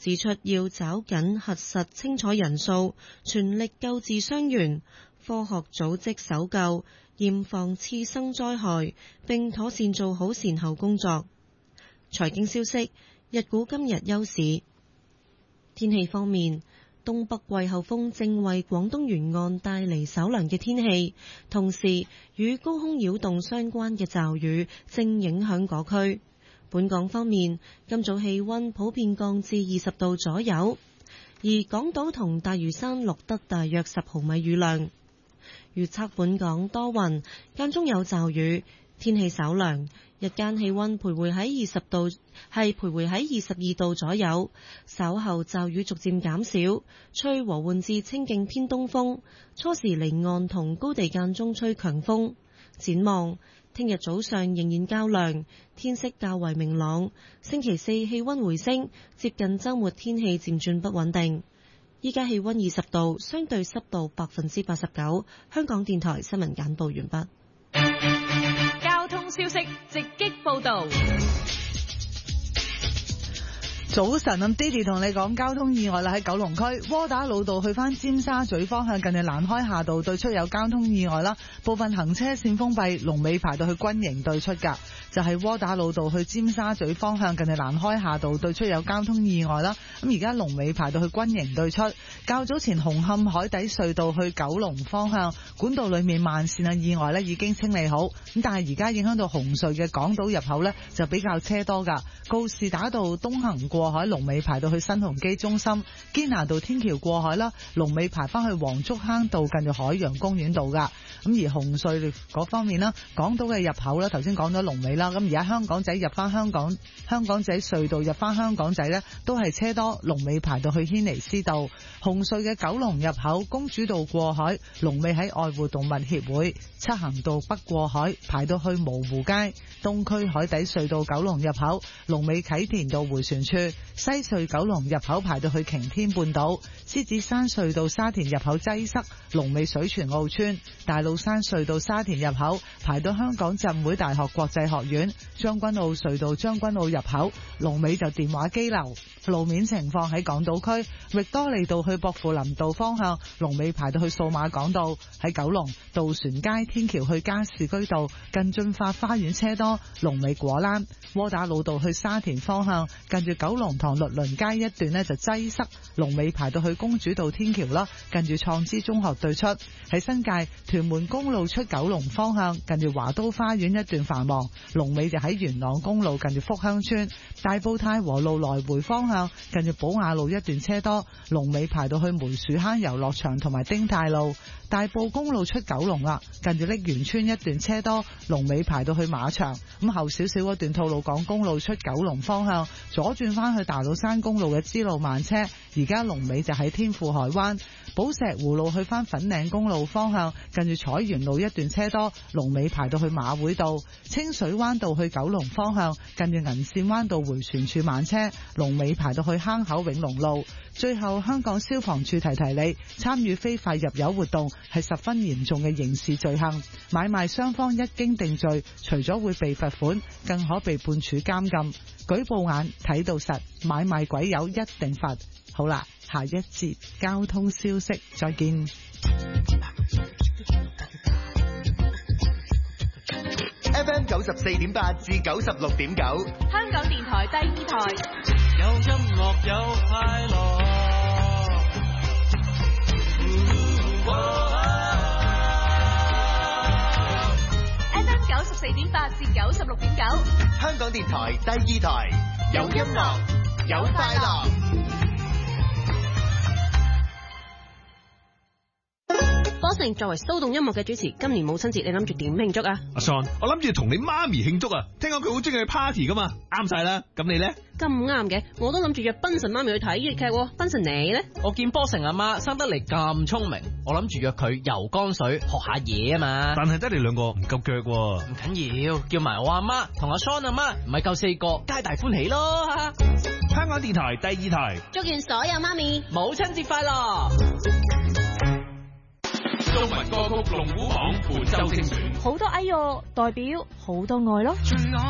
指出要抓緊核實清楚人數，全力救治傷員，科學組織搜救，嚴防次生災害，並妥善做好善後工作。財經消息，日股今日休市。天氣方面，東北季候風正為廣東沿岸帶嚟稍涼嘅天氣，同時與高空擾動相關嘅驟雨正影響嗰區。本港方面，今早氣溫普遍降至20度左右，而港島同大嶼山錄得大約10毫米雨量。預測本港多雲，間中有驟雨，天氣稍涼，日間氣溫徘徊喺22度左右。稍後驟雨逐漸減少，吹和緩至清勁偏東風，初時離岸同高地間中吹強風。展望聽日早上仍然較涼，天色較為明朗。星期四氣溫回升，接近週末天氣漸轉不穩定。依家氣溫20度，相對濕度89%。香港電台新聞簡報完畢。 交通消息直擊報道。 早晨，咁 Didi 同你講交通意外啦，喺九龍區窩打老道去返尖沙咀方向，近住蘭開夏道對出有交通意外啦，部分行車線封閉，龍尾排到去軍營對出㗎。就係窩打老道去尖沙咀方向，近住蘭開夏道對出有交通意外啦。咁而家龍尾排到去軍營對出。較早前紅磡海底隧道去九龍方向管道裏面慢線嘅意外呢已經清理好，咁但係而家影響到紅隧嘅港島入口呢就比較車多㗎。告士打道東行過海龍尾排到去新鴻基中心，堅拿道天橋過海啦，龍尾排翻去黃竹坑道近住海洋公園道㗎。咁而紅隧嗰方面啦，港島嘅入口啦，頭先講咗龍尾啦，咁而家香港仔入翻香港仔隧道入翻香港仔呢都係車多，龍尾排到去軒尼詩道。紅隧嘅九龍入口公主道過海，龍尾喺愛護動物協會。漆咸道北過海排到去蕪湖街。東區海底隧道九龍入口龍尾啟田道迴旋處。西隧九龍入口排到去擎天半島。獅子山隧道沙田入口擠塞，龍尾水泉澳村。大老山隧道沙田入口排到香港浸會大學國際學院。將軍澳隧道將軍澳入口龍尾就電話機樓。路面情況喺港島區域多利道去薄扶林道方向龍尾排到去數碼港道。喺九龍渡船街天橋去加士居道近駿發花園車多，龍尾果欄。窩打老道去沙田方向近住九龍塘律倫街一段呢就擠塞，龍尾排到去公主道天橋啦，近住創知中學對出。喺新界屯門公路出九龍方向近住華都花園一段繁忙，龍尾就喺元朗公路近住福鄉村。大埔太和路來回方向近住寶雅路一段車多，龍尾排到去梅樹坑遊樂場同埋丁太路。大埔公路出九龍啦，近住瀝源村一段車多，龍尾排到去馬場。咁後少少嗰段吐露港公路出九龍方向左轉翻去大老山公路嘅支路慢車，而家龍尾就喺天富海灣。寶石湖路去翻粉嶺公路方向近住彩園路一段車多，龍尾排到去馬會道。清水灣道去九龍方向近住銀線灣道迴旋處慢車，龍尾排到去坑口永隆路。最後香港消防處提提你，參與非法入油活動係十分嚴重嘅刑事罪行，買賣雙方一經定罪，除咗會被罰款，更可被判處監禁。舉報眼睇到實，買賣鬼友一定罰。好啦，下一節交通消息再見。 FM 94.8至96.9， 香港電台第二台， 有音樂有快樂。 FM 94.8至96.9， 香港電台第二台，有音樂有快樂。 波成作為騷動音樂嘅主持，今年母親節你諗住點慶祝啊？ 阿 Son， 我諗住同你媽咪慶祝啊！聽講佢好中意去 party 噶嘛，啱晒啦。咁你咧？ 咁啱嘅，我都諗住約賓神媽咪去睇粵劇。賓神你咧？ 我見波成阿媽生得嚟咁聰明，我諗住約佢游江水學下嘢啊嘛。 但係得你兩個唔夠腳喎。 唔緊要，叫埋我阿媽同阿 Son 阿媽，唔係夠4個，皆大歡喜咯。 香港電台第二台， 祝願所有媽咪母親節快樂。 中文歌曲龍虎榜本周精選， 好多哎喲，代表好多愛咯。